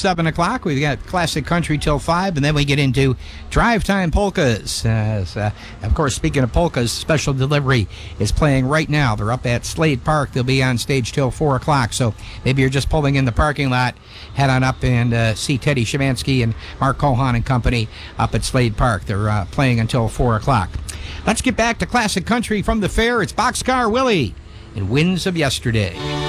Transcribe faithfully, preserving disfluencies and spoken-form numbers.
seven o'clock. We've got Classic Country till five, and then we get into Drive Time Polkas. Uh, uh, of course, speaking of polkas, Special Delivery is playing right now. They're up at Slade Park. They'll be on stage till four o'clock. So maybe you're just pulling in the parking lot. Head on up and uh, see Teddy Shemansky and Mark Cohan and company up at Slade Park. They're uh, playing until four o'clock. Let's get back to Classic Country from the fair. It's Boxcar Willie and Winds of Yesterday.